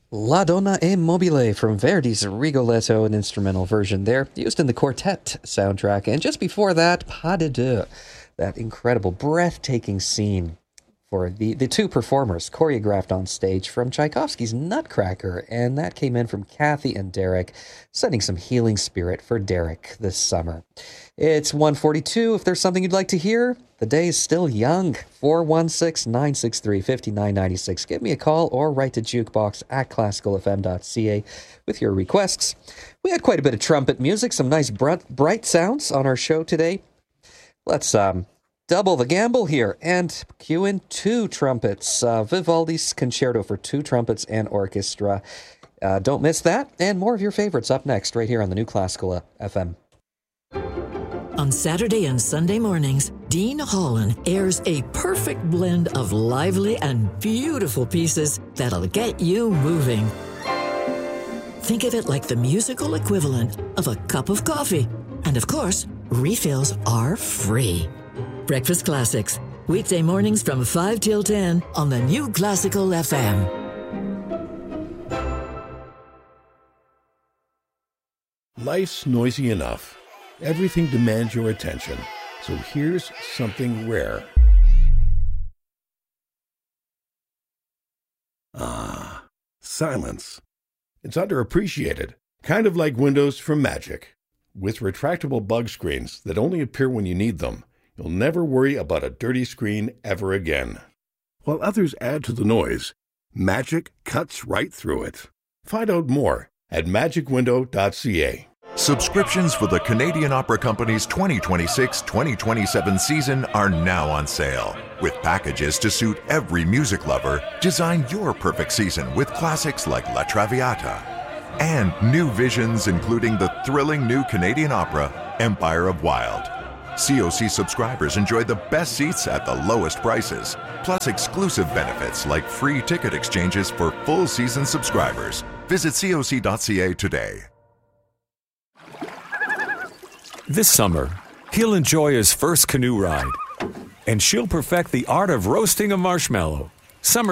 La Donna e Mobile from Verdi's Rigoletto, an instrumental version there, used in the Quartet soundtrack. And just before that, Pas de Deux, that incredible, breathtaking scene for the two performers choreographed on stage from Tchaikovsky's Nutcracker. And that came in from Kathy and Derek, sending some healing spirit for Derek this summer. It's 1:42. If there's something you'd like to hear, the day is still young. 416-963-5996. Give me a call or write to jukebox@classicalfm.ca with your requests. We had quite a bit of trumpet music, some nice bright sounds on our show today. Let's double the gamble here and cue in two trumpets. Vivaldi's Concerto for Two Trumpets and Orchestra. Don't miss that, and more of your favorites up next right here on the New Classical FM. On Saturday and Sunday mornings, Dean Holland airs a perfect blend of lively and beautiful pieces that'll get you moving. Think of it like the musical equivalent of a cup of coffee. And of course, refills are free. Breakfast Classics, weekday mornings from 5 till 10 on the New Classical FM. Life's noisy enough. Everything demands your attention. So here's something rare. Silence. It's underappreciated. Kind of like Windows from Magic. With retractable bug screens that only appear when you need them, you'll never worry about a dirty screen ever again. While others add to the noise, Magic cuts right through it. Find out more at magicwindow.ca. Subscriptions for the Canadian Opera Company's 2026-2027 season are now on sale. With packages to suit every music lover, design your perfect season with classics like La Traviata. And new visions including the thrilling new Canadian opera, Empire of Wild. COC subscribers enjoy the best seats at the lowest prices, plus exclusive benefits like free ticket exchanges for full season subscribers. Visit coc.ca today. This summer, he'll enjoy his first canoe ride, and she'll perfect the art of roasting a marshmallow. Summer